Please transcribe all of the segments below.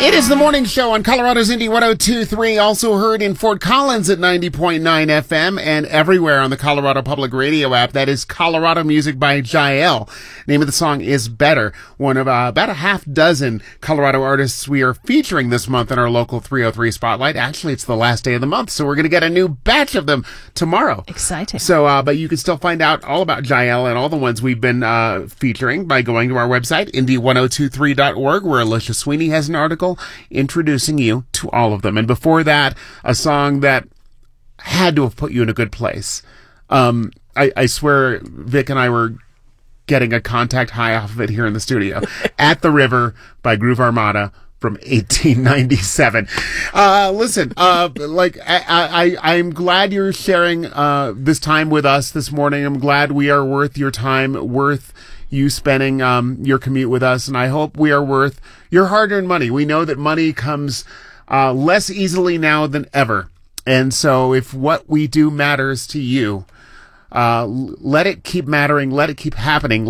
It is the morning show on Colorado's Indie 102.3, also heard in Fort Collins at 90.9 FM and everywhere on the Colorado Public Radio app. That is Colorado Music by Jael. Name of the song is Better, one of about a half dozen Colorado artists we are featuring this month in our local 303 Spotlight. Actually, it's the last day of the month, so we're going to get a new batch of them tomorrow. Exciting. So, but you can still find out all about Jael and all the ones we've been featuring by going to our website, indie1023.org, where Alicia Sweeney has an article introducing you to all of them. And before that, a song that had to have put you in a good place. I swear Vic and I were getting a contact high off of it here in the studio. At the River by Groove Armada from 1897. Listen, I'm glad you're sharing this time with us this morning. I'm glad we are worth your time, worth you spending your commute with us, and I hope we are worth your hard-earned money. We know that money comes less easily now than ever, and so if what we do matters to you, let it keep mattering, let it keep happening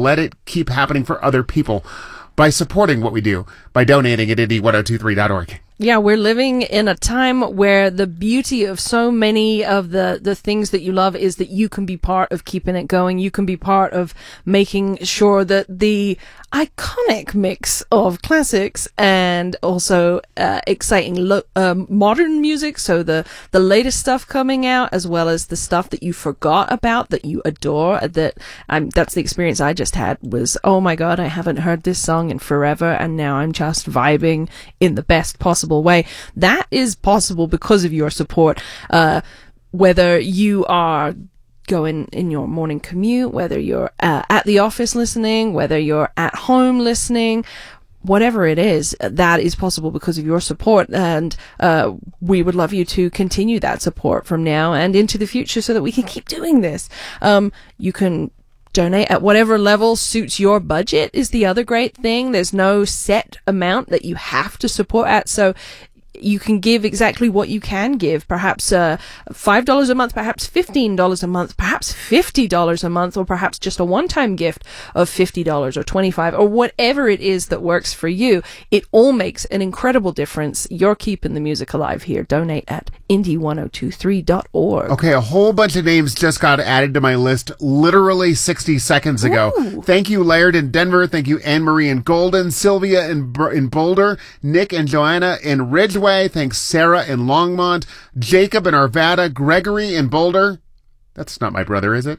for other people by supporting what we do, by donating at indie1023.org. Yeah, we're living in a time where the beauty of so many of the things that you love is that you can be part of keeping it going. You can be part of making sure that the iconic mix of classics and also exciting modern music, so the latest stuff coming out, as well as the stuff that you forgot about, that you adore, that's the experience I just had, was, oh my god, I haven't heard this song in forever, and now I'm just vibing in the best possible way. That is possible because of your support, whether you are going in your morning commute, whether you're at the office listening, whether you're at home listening, whatever it is, that is possible because of your support, and we would love you to continue that support from now and into the future so that we can keep doing this. You can donate at whatever level suits your budget is the other great thing. There's no set amount that you have to support at, so you can give exactly what you can give, perhaps $5 a month, perhaps $15 a month, perhaps $50 a month, or perhaps just a one-time gift of $50 or $25 or whatever it is that works for you. It all makes an incredible difference. You're keeping the music alive here. Donate at indie1023.org. Okay, a whole bunch of names just got added to my list literally 60 seconds ago. Ooh. Thank you, Laird in Denver. Thank you, Anne-Marie in Golden, Sylvia in Boulder, Nick and Joanna in Ridgeway. Thanks, Sarah in Longmont, Jacob in Arvada, Gregory in Boulder. That's not my brother, is it?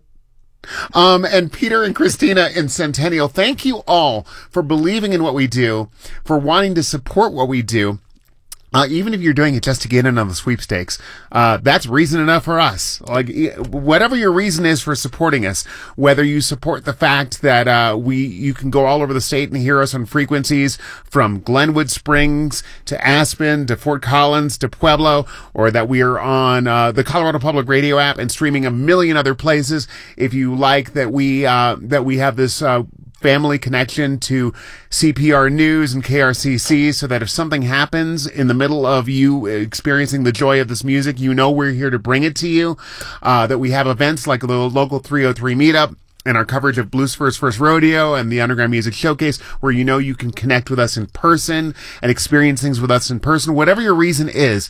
And Peter and Christina in Centennial. Thank you all for believing in what we do, for wanting to support what we do. Even if you're doing it just to get in on the sweepstakes, that's reason enough for us. Like, whatever your reason is for supporting us, whether you support the fact that, you can go all over the state and hear us on frequencies from Glenwood Springs to Aspen to Fort Collins to Pueblo, or that we are on, the Colorado Public Radio app and streaming a million other places. If you like that we have this, family connection to CPR News and KRCC, so that if something happens in the middle of you experiencing the joy of this music, you know we're here to bring it to you, that we have events like the local 303 meetup and our coverage of Blues First Rodeo and the Underground Music Showcase, where you know you can connect with us in person and experience things with us in person. Whatever your reason is,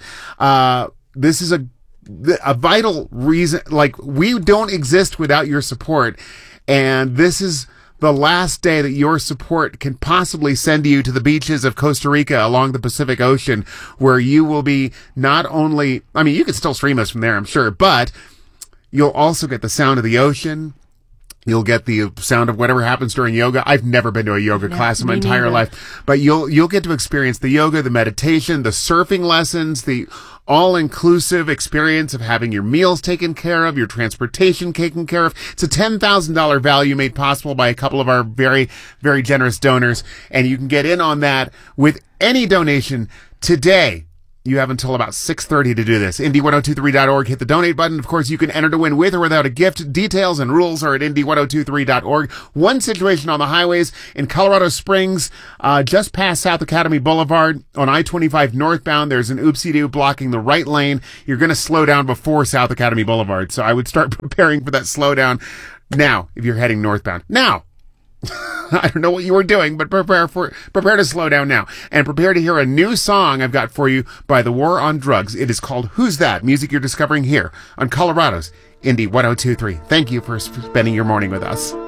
this is a vital reason. Like, we don't exist without your support, and this is the last day that your support can possibly send you to the beaches of Costa Rica along the Pacific Ocean, where you will be not only, I mean, you can still stream us from there, I'm sure, but you'll also get the sound of the ocean. You'll get the sound of whatever happens during yoga. I've never been to a yoga class in my entire life, but you'll get to experience the yoga, the meditation, the surfing lessons, the all-inclusive experience of having your meals taken care of, your transportation taken care of. It's a $10,000 value made possible by a couple of our very, very generous donors, and you can get in on that with any donation today. You have until about 6:30 to do this. Indie1023.org. Hit the donate button. Of course, you can enter to win with or without a gift. Details and rules are at indie1023.org. One situation on the highways in Colorado Springs, just past South Academy Boulevard on I-25 northbound. There's an oopsie-doo blocking the right lane. You're going to slow down before South Academy Boulevard. So I would start preparing for that slowdown now if you're heading northbound. Now, I don't know what you were doing, but prepare to slow down now and prepare to hear a new song I've got for you by The War on Drugs. It is called Who's That? Music you're discovering here on Colorado's Indie 102.3. Thank you for spending your morning with us.